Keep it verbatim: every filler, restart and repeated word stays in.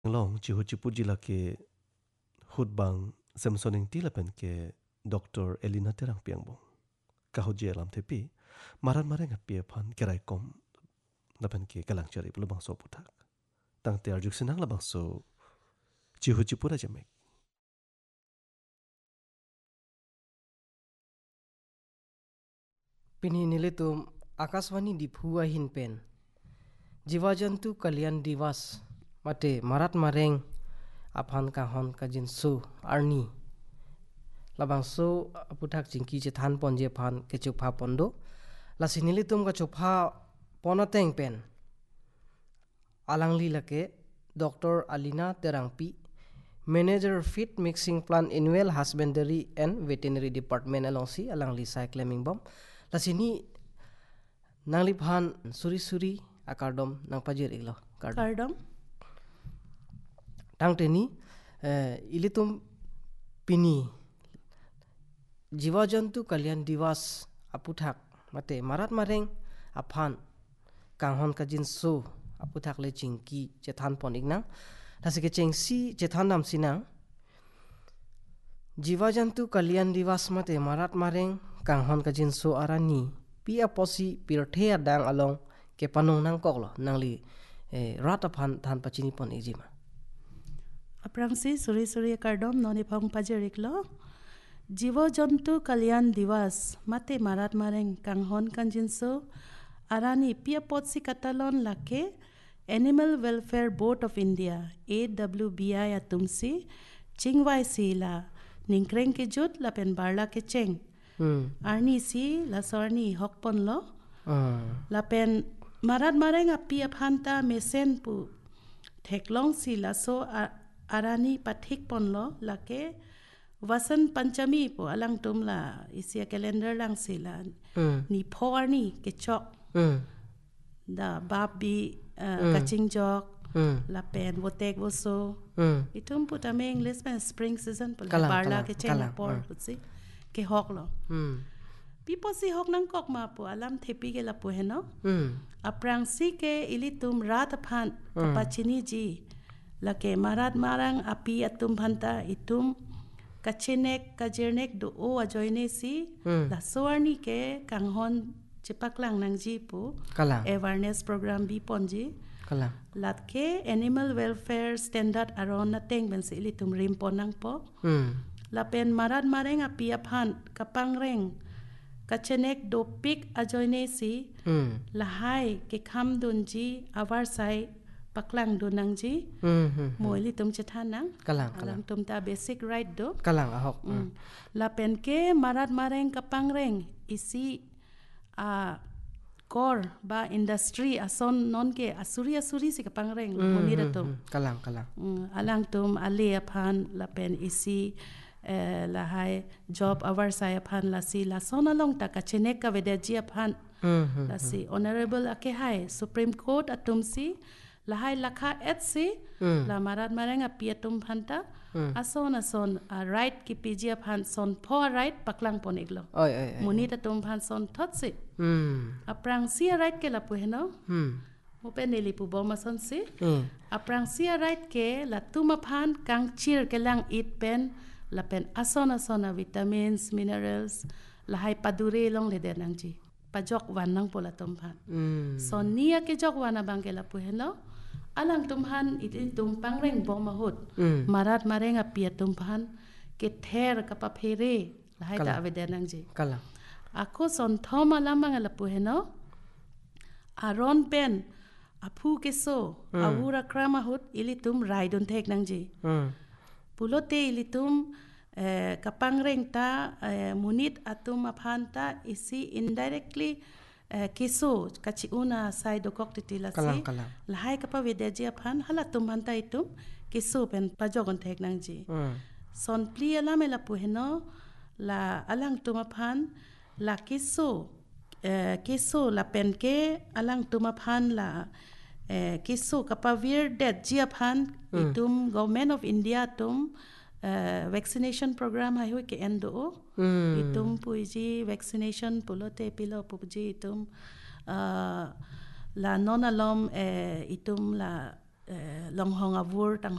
long chi hu chi pu ji la ke hut bang samsoning ti la pen ke doctor Elina terang piang bo ka hu je lam te pi maran mareng ap pie phan ke rai kom la pen ke kalang chari lu bang so putak tang te arjuk sinang la bang so chi hu chi pu ra jamek पिनी नीले तुम आकाशवाणी दिफुआ हिन पेन जीवाजंतु कल्याण दिवस मते मारात मारेंग आफान का हन का जिनसु आर्नी लबांसो पुठाक जिंकी जे थान पंजे फान के चुफा पंदो लासी नीले तुम का चुफा पोनतेंग पेन आलांगली लके डॉक्टर अलीना तेरांगपी manager feed mixing plant annual husbandry and veterinary department LOC आलांगली साइक्लेमिंग बम lasini nangli phan suri suri akardom nang pajir iglo Kardom tang teni ilitum pini jiwajantu kalyan diwas aputhak mate marat mareng aphan kanghon ka jinsu aputhak le chingki chethan pon ignang tasike chengsi chethan nam sinang jiwajantu kalyan diwas mate marat mareng kanghon ka jinsu arani pia posi pirthe adang along ke panong nang koklo nangli rata phan than pachini pon ejima aprangsi suri suri kardom noni phang pajeriklo jivo jontu kalyan diwas mate marat mareng kanghon kanjinso arani pia potsi katalon lake Animal Welfare Board of India A W B I atumsi chingwai sila ningkreng ke jut lapen barla ke cheng arni si la sorni hokpon lo lapen marat mareng api aphanta mesen pu theklong si la so arani pathik pon lo lake wasan panchami pu alang tum la isia calendar lang si la ni pho arni ke chok da babi kaching jok lapen wotek woso itum pu tameng lespen spring season pu barla ke cheng por putsi ke hok lo pipo si hok nang kok ma po alam thepi ke la po heno aprang si ke ilitum rat phan kapachini ji lake marat marang api atum phanta itum kachenek kajernek do o ajoine si la soarni ke kanghon chepaklang nang ji po awareness program bi ponji latke animal welfare standard aron na teng ben si ilitum rim ponang po lapen marat mareng api aphan kapangreng kachenek do pik ajoine si lahai ke kham dunji awar sai paklang dunang ji moili tum chethanang kalang kalang tum ta basic right do kalang ahok lapen ke marat mareng kapangreng isi a kor ba industry ason non ke asuri asuri si kapangreng monira tum kalang kalang alang tum ale aphan lapen isi Uh, lahai job hour saya phan lasi la sona long ta ka chenek ka vedaji aphan lasi honorable ake hai supreme court atumsi lahai lakha etsi la marat marang apia tum phanta ason ason uh, right ki pg aphan son for right paklang poniglo oi oi muni ta tum phan son thotsi aprang si right ke la puheno open neli pu boma son si aprang si right ke la tum phan kang chir ke lang eat pen lapen asona sona vitamins minerals lahai padure long le denang ji pajok wan nang pola tom phan sonia ke jok wana bangela puheno alang tum han itin tum pangreng boma hot marat mareng apia tum phan ke ther ka pa phere lahai ta avedenang ji kala ako son thoma lamang la puheno aron pen aphu ke so awura krama hot ilitum raidon thek nang ji pulote ilitum uh, kapangreng ta uh, munit atum aphanta isi indirectly uh, kiso kachi una sai dokok titila si lahai kapa vedaji aphan hala tum hanta itum kiso pen pajogon thek nang ji son pli ala mela puheno la alang tum aphan la kiso uh, kiso la pen ke alang tum aphan la uh, kiso kapa vir det ji aphan itum government of India tum Uh, vaccination program hai hui ke endo mm. itum puiji vaccination pulote pilo puji itum uh, la non alom uh, itum la uh, longhong avur tang